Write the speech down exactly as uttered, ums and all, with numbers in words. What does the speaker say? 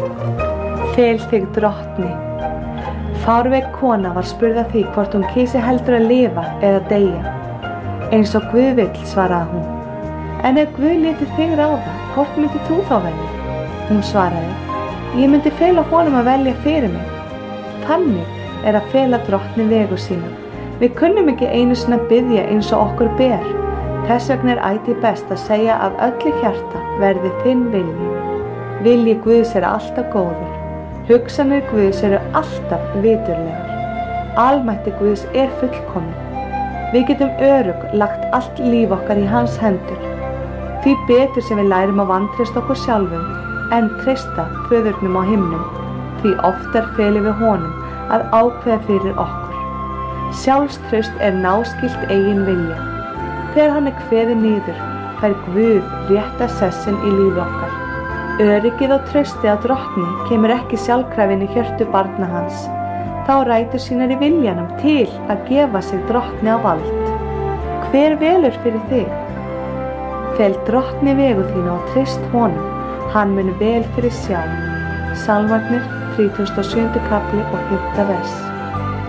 Fel þig drottni. Fárveik kona var spurð að því hvort hún kysi heldur að lifa eða deyja. Eins og Guð vill, svaraði hún. En ef Guð léti þig ráða, hvort myndi þú þá velja? Hún svaraði, ég myndi fela honum að velja fyrir mig. Þannig er að fela drottni vegu sína. Við kunnum ekki einu sinni að biðja eins og okkur ber. Þess vegna er ætíð best að segja af öllu hjarta verði þinn vilji. Vilji Guðs er alltaf góður. Hugsanir Guðs eru alltaf viturlegar. Almætti Guðs er fullkominn. Við getum örugg lagt allt líf okkar í hans hendur. Því betur sem við lærum að vantreysta okkur sjálfum en treysta föðurnum á himnum. Því oftar felum við honum að ákveða fyrir okkur. Sjálfstraust er náskylt eigin vilja. Þegar hann er kveðið niður, fær Guð rétta sessin í lífi okkar. Öryggið og traustið á drottni kemur ekki sjálfkrafin í hjörtu barna hans. Þá rætur sínar í viljanum til að gefa sig drottni á vald. Hver velur fyrir þig? Fel drottni vegu þína og treyst honum, hann mun vel fyrir sjá. Salmarnir þrítugasta og sjöunda kafli og fimmta vers.